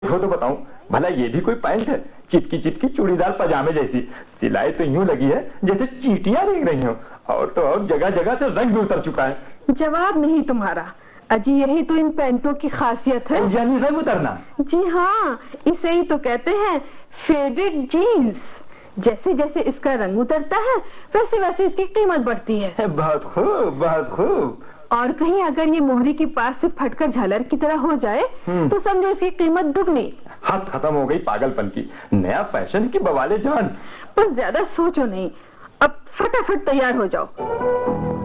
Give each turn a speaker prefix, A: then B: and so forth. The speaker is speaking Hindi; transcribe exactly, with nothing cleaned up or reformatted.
A: हो तो बताऊं, भला ये भी कोई पैंट है? चिपकी चिपकी चूड़ीदार पजामे जैसी, सिलाई तो यूं लगी है जैसे चींटियां रेंग रही हो, और तो और जगह जगह से रंग भी उतर चुका है।
B: जवाब नहीं तुम्हारा। अजी यही तो इन पैंटों की खासियत है।
A: यानी रंग उतरना?
B: जी हाँ, इसे ही तो कहते हैं फेडेड जीन्स। जैसे जैसे इसका रंग उतरता है वैसे वैसे इसकी कीमत बढ़ती है।
A: बहुत खूब, बहुत खूब।
B: और कहीं अगर ये मोहरी के पास से फटकर झालर की तरह हो जाए तो समझो इसकी कीमत दुगनी।
A: हाथ खत्म हो गई पागलपन की, नया फैशन की बवाले जान।
B: पर ज्यादा सोचो नहीं, अब फटाफट तैयार हो जाओ।